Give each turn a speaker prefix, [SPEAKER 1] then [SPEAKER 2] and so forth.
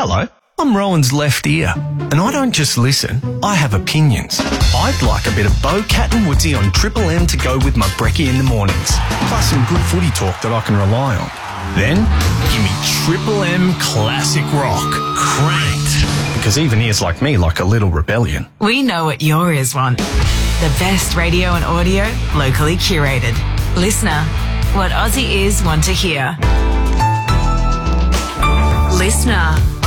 [SPEAKER 1] Hello, I'm Rowan's left ear, and I don't just listen, I have opinions. I'd like a bit of Bo, Cat and Woodsy on Triple M to go with my brekkie in the mornings, plus some good footy talk that I can rely on. Then, give me Triple M classic rock, cranked. Because even ears like me like a little rebellion.
[SPEAKER 2] We know what your ears want. The best radio and audio, locally curated. Listener, what Aussie ears want to hear. Listener.